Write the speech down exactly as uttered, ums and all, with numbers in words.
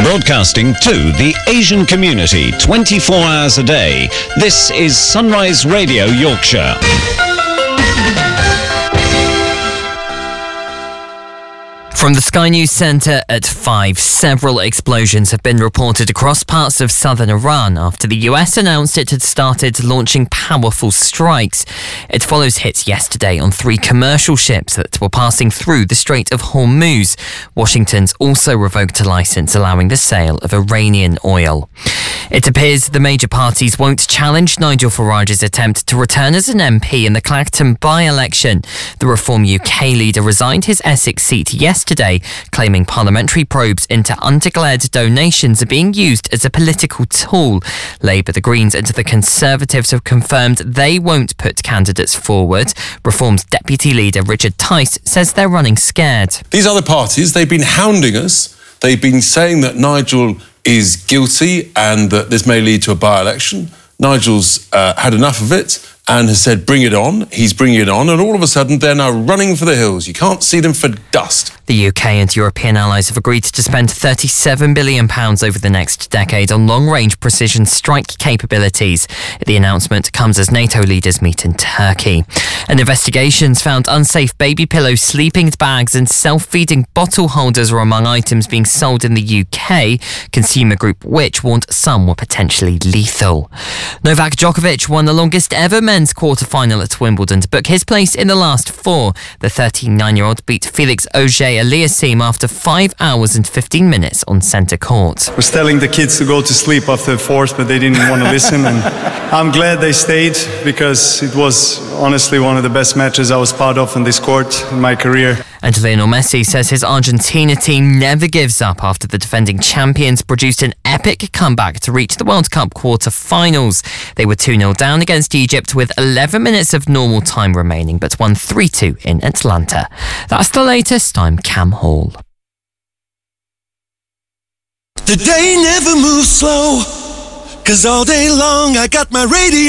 Broadcasting to the Asian community twenty-four hours a day, this is Sunrise Radio Yorkshire. From the Sky News Centre at five, several explosions have been reported across parts of southern Iran after the U S announced it had started launching powerful strikes. It follows hits yesterday on three commercial ships that were passing through the Strait of Hormuz. Washington's also revoked a licence allowing the sale of Iranian oil. It appears the major parties won't challenge Nigel Farage's attempt to return as an M P in the Clacton by-election. The Reform U K leader resigned his Essex seat yesterday, claiming parliamentary probes into undeclared donations are being used as a political tool. Labour, the Greens and the Conservatives have confirmed they won't put candidates forward. Reform's deputy leader Richard Tice says they're running scared. These other parties, they've been hounding us. They've been saying that Nigel is guilty and that this may lead to a by-election. Nigel's uh, had enough of it and has said, bring it on. He's bringing it on. And all of a sudden, they're now running for the hills. You can't see them for dust. The U K and European allies have agreed to spend thirty-seven billion pounds over the next decade on long-range precision strike capabilities. The announcement comes as NATO leaders meet in Turkey. And investigations found unsafe baby pillows, sleeping bags and self-feeding bottle holders were among items being sold in the U K. Consumer group Which warned some were potentially lethal. Novak Djokovic won the longest ever men's quarter-final at Wimbledon to book his place in the last four. The thirty-nine-year-old beat Felix Auger-Aliassime after five hours and fifteen minutes on centre court. I was telling the kids to go to sleep after the fourth, but they didn't want to listen. And I'm glad they stayed because it was honestly one of the best matches I was part of on this court in my career. And Lionel Messi says his Argentina team never gives up after the defending champions produced an epic comeback to reach the World Cup quarter-finals. They were two nil down against Egypt with eleven minutes of normal time remaining, but won three two in Atlanta. That's the latest. I'm Cam Hall. The day never moves slow, 'cause all day long I got my radio